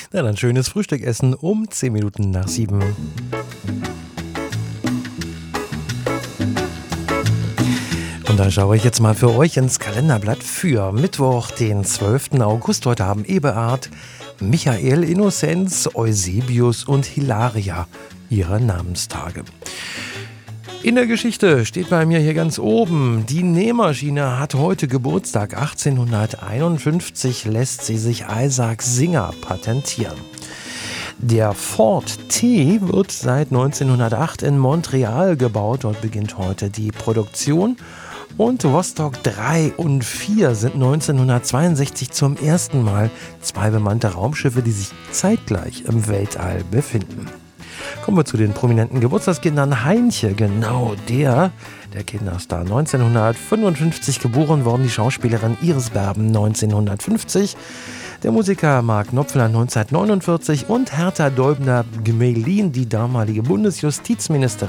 Na dann schönes Frühstück essen um 10 Minuten nach 7. Und dann schaue ich jetzt mal für euch ins Kalenderblatt für Mittwoch, den 12. August. Heute haben Eberhard, Michael, Innozenz, Eusebius und Hilaria ihre Namenstage. In der Geschichte steht bei mir hier ganz oben, die Nähmaschine hat heute Geburtstag. 1851 lässt sie sich Isaac Singer patentieren. Der Ford T wird seit 1908 in Montreal gebaut. Dort beginnt heute die Produktion. Und Vostok 3 und 4 sind 1962 zum ersten Mal zwei bemannte Raumschiffe, die sich zeitgleich im Weltall befinden. Kommen wir zu den prominenten Geburtstagskindern. Heinche, genau der Kinderstar. 1955 geboren worden, die Schauspielerin Iris Berben 1950. Der Musiker Mark Knopfler 1949 und Hertha Däubner-Gmelin, die damalige Bundesjustizministerin